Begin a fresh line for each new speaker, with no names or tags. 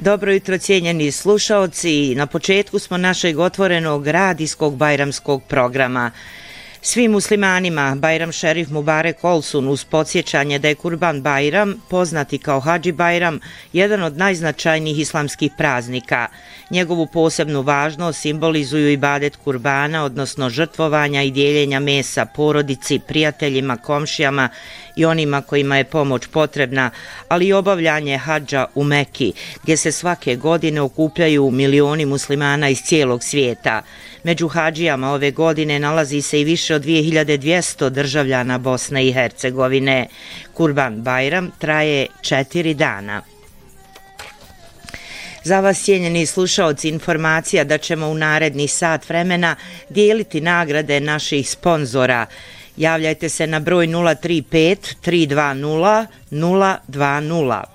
Dobro jutro, cijenjeni slušaoci. Na početku smo našeg otvorenog radijskog bajramskog programa. Svim muslimanima Bajram Šerif Mubarek Olsun uz podsjećanje da je Kurban Bajram, poznati kao Hadži Bajram, jedan od najznačajnijih islamskih praznika. Njegovu posebnu važnost simbolizuju ibadet kurbana, odnosno žrtvovanja i dijeljenja mesa porodici, prijateljima, komšijama i onima kojima je pomoć potrebna, ali i obavljanje hadža u Meki, gdje se svake godine okupljaju milioni muslimana iz cijelog svijeta. Među hadžijama ove godine nalazi se i više od 2200 državljana Bosne i Hercegovine. Kurban Bajram traje 4 dana. Za vas, cijenjeni slušaoci, informacija da ćemo u naredni sat vremena dijeliti nagrade naših sponzora. Javljajte se na broj 035 320 020.